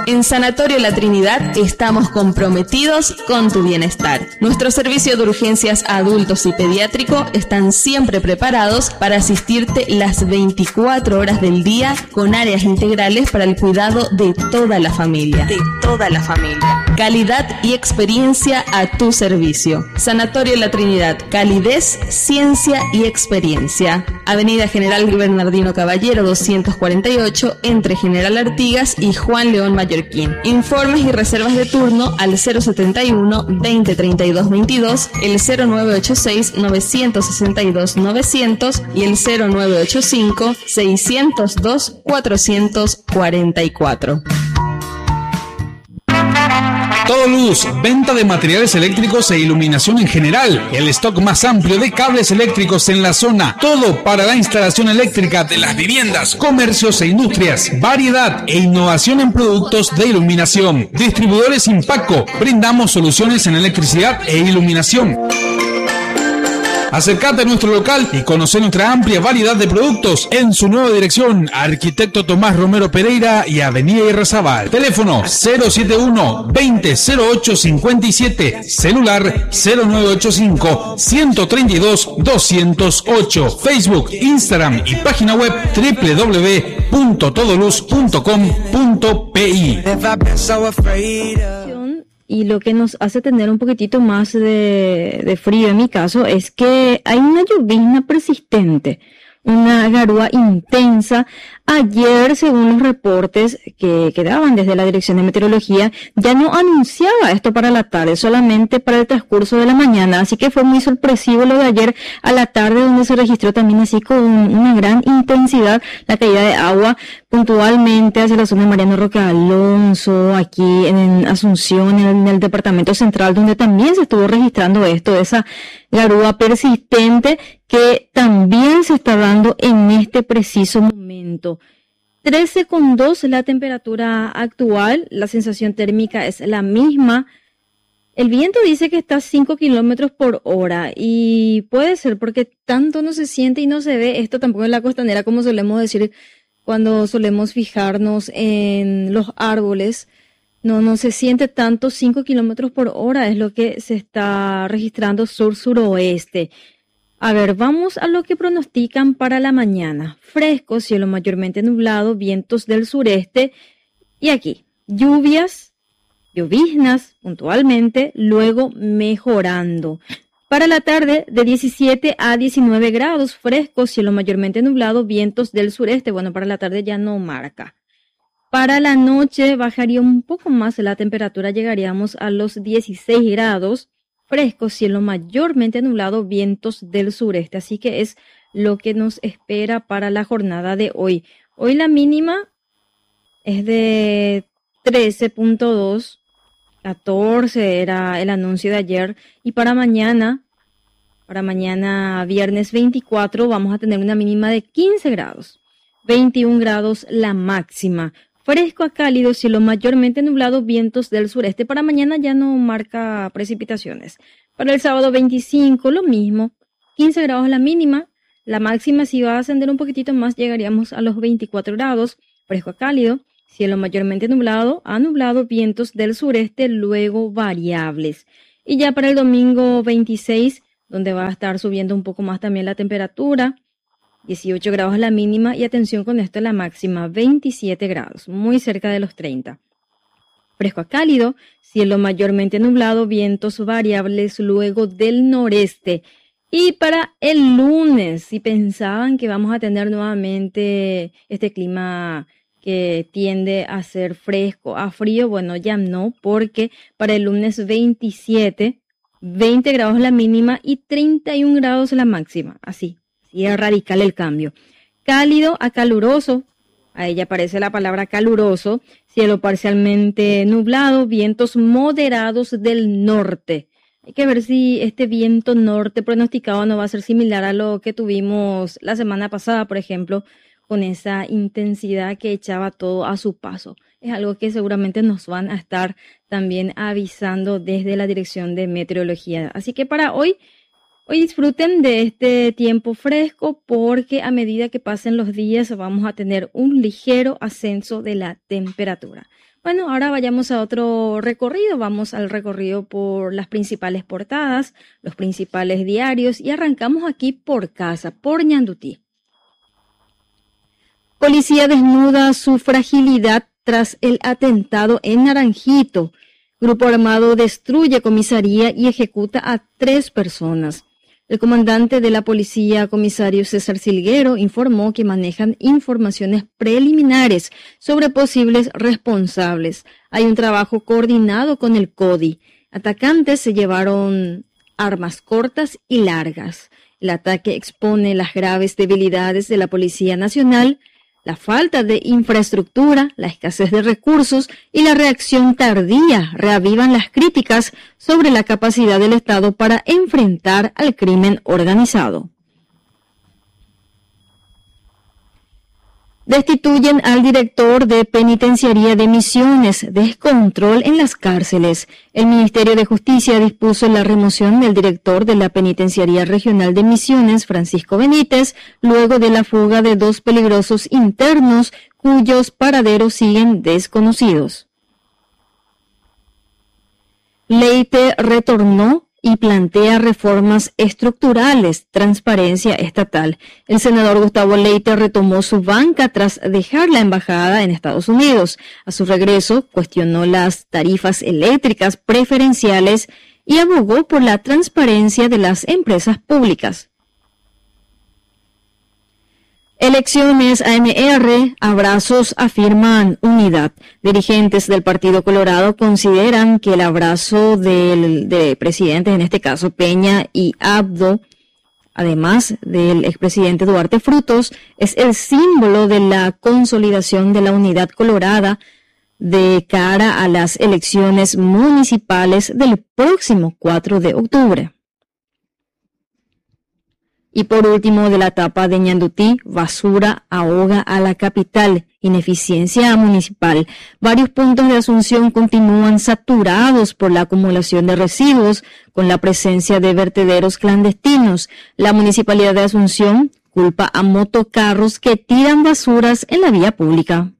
En Sanatorio La Trinidad estamos comprometidos con tu bienestar. Nuestro servicio de urgencias adultos y pediátrico están siempre preparados para asistirte las 24 horas del día con áreas integrales para el cuidado de toda la familia. Calidad y experiencia a tu servicio. Sanatorio La Trinidad. Calidez, ciencia y experiencia. Avenida General Bernardino Caballero 248 entre General Artigas y Juan León Mallorquín. Informes y reservas de turno al 071 20 32 22, el 0986 962 900 y el 0985 602 444. Todo Luz, venta de materiales eléctricos e iluminación en general. El stock más amplio de cables eléctricos en la zona. Todo para la instalación eléctrica de las viviendas, comercios e industrias. Variedad e innovación en productos de iluminación. Distribuidores Impacco. Brindamos soluciones en electricidad e iluminación. Acércate a nuestro local y conoce nuestra amplia variedad de productos en su nueva dirección, Arquitecto Tomás Romero Pereira y Avenida Irrazabal. Teléfono 071 20 08 57, celular 0985 132 208, Facebook, Instagram y página web www.todoluz.com.pi. Y lo que nos hace tener un poquitito más de frío en mi caso es que hay una llovizna persistente, una garúa intensa. Ayer, según los reportes que daban desde la Dirección de Meteorología, ya no anunciaba esto para la tarde, solamente para el transcurso de la mañana. Así que fue muy sorpresivo lo de ayer a la tarde, donde se registró también así con una gran intensidad la caída de agua puntualmente hacia la zona de Mariano Roque Alonso, aquí en Asunción, en el departamento central, donde también se estuvo registrando esto, esa garúa persistente que también se está dando en este preciso momento. 13,2 la temperatura actual, la sensación térmica es la misma. El viento dice que está a 5 kilómetros por hora y puede ser porque tanto no se siente y no se ve esto tampoco en la costanera, como solemos decir cuando solemos fijarnos en los árboles. No se siente tanto. 5 kilómetros por hora es lo que se está registrando sur-suroeste. A ver, vamos a lo que pronostican para la mañana. Fresco, cielo mayormente nublado, vientos del sureste. Y aquí, lloviznas puntualmente, luego mejorando. Para la tarde, de 17 a 19 grados, fresco, cielo mayormente nublado, vientos del sureste. Bueno, para la tarde ya no marca. Para la noche bajaría un poco más la temperatura, llegaríamos a los 16 grados. Fresco, cielo mayormente nublado, vientos del sureste. Así que es lo que nos espera para la jornada de hoy. Hoy la mínima es de 13.2, 14 era el anuncio de ayer. Y para mañana viernes 24, vamos a tener una mínima de 15 grados. 21 grados la máxima. Fresco a cálido, cielo mayormente nublado, vientos del sureste. Para mañana ya no marca precipitaciones. Para el sábado 25, lo mismo. 15 grados la mínima. La máxima, si va a ascender un poquitito más, llegaríamos a los 24 grados. Fresco a cálido, cielo mayormente nublado, a nublado, vientos del sureste, luego variables. Y ya para el domingo 26, donde va a estar subiendo un poco más también la temperatura. 18 grados la mínima y atención con esto la máxima, 27 grados, muy cerca de los 30. Fresco a cálido, cielo mayormente nublado, vientos variables luego del noreste. Y para el lunes, si pensaban que vamos a tener nuevamente este clima que tiende a ser fresco a frío, bueno, ya no, porque para el lunes 27, 20 grados la mínima y 31 grados la máxima, así. Y es radical el cambio. Cálido a caluroso, a ella aparece la palabra caluroso, cielo parcialmente nublado, vientos moderados del norte. Hay que ver si este viento norte pronosticado no va a ser similar a lo que tuvimos la semana pasada, por ejemplo, con esa intensidad que echaba todo a su paso. Es algo que seguramente nos van a estar también avisando desde la Dirección de Meteorología. Así que para hoy, Hoy disfruten de este tiempo fresco porque a medida que pasen los días vamos a tener un ligero ascenso de la temperatura. Bueno, ahora vayamos a otro recorrido. Vamos al recorrido por las principales portadas, los principales diarios y arrancamos aquí por casa, por Ñandutí. Policía desnuda su fragilidad tras el atentado en Naranjito. Grupo armado destruye comisaría y ejecuta a 3 personas. El comandante de la policía, comisario César Silguero, informó que manejan informaciones preliminares sobre posibles responsables. Hay un trabajo coordinado con el CODI. Atacantes se llevaron armas cortas y largas. El ataque expone las graves debilidades de la Policía Nacional, la falta de infraestructura, la escasez de recursos y la reacción tardía reavivan las críticas sobre la capacidad del Estado para enfrentar al crimen organizado. Destituyen al director de Penitenciaría de Misiones, descontrol en las cárceles. El Ministerio de Justicia dispuso la remoción del director de la Penitenciaría Regional de Misiones, Francisco Benítez, luego de la fuga de 2 peligrosos internos cuyos paraderos siguen desconocidos. Leite retornó y plantea reformas estructurales, transparencia estatal. El senador Gustavo Leite retomó su banca tras dejar la embajada en Estados Unidos. A su regreso, cuestionó las tarifas eléctricas preferenciales y abogó por la transparencia de las empresas públicas. Elecciones ANR, abrazos afirman unidad. Dirigentes del Partido Colorado consideran que el abrazo de presidentes, en este caso Peña y Abdo, además del expresidente Duarte Frutos, es el símbolo de la consolidación de la unidad colorada de cara a las elecciones municipales del próximo 4 de octubre. Y por último, de la etapa de Ñandutí, basura ahoga a la capital, ineficiencia municipal. Varios puntos de Asunción continúan saturados por la acumulación de residuos, con la presencia de vertederos clandestinos. La Municipalidad de Asunción culpa a motocarros que tiran basuras en la vía pública.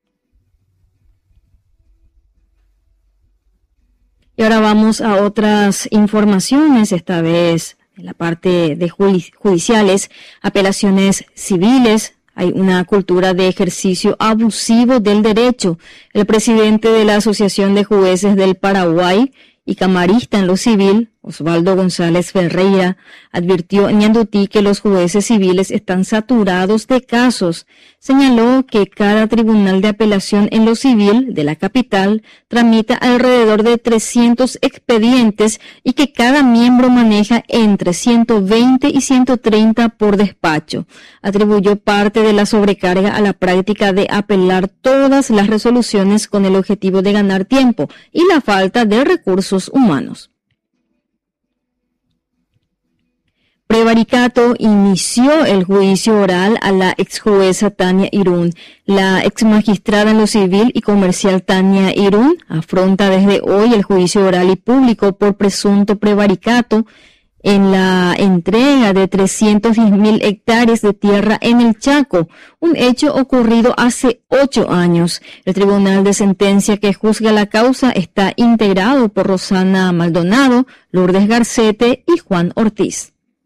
Y ahora vamos a otras informaciones, esta vez en la parte de judiciales, apelaciones civiles. Hay una cultura de ejercicio abusivo del derecho. El presidente de la Asociación de Jueces del Paraguay y camarista en lo civil, Osvaldo González Ferreira, advirtió en Ñandutí que los jueces civiles están saturados de casos. Señaló que cada tribunal de apelación en lo civil de la capital tramita alrededor de 300 expedientes y que cada miembro maneja entre 120 y 130 por despacho. Atribuyó parte de la sobrecarga a la práctica de apelar todas las resoluciones con el objetivo de ganar tiempo y la falta de recursos humanos. Prevaricato inició el juicio oral a la exjueza Tania Irún. La exmagistrada en lo civil y comercial Tania Irún afronta desde hoy el juicio oral y público por presunto prevaricato en la entrega de 310.000 hectáreas de tierra en el Chaco, un hecho ocurrido hace 8 años. El tribunal de sentencia que juzga la causa está integrado por Rosana Maldonado, Lourdes Garcete y Juan Ortiz.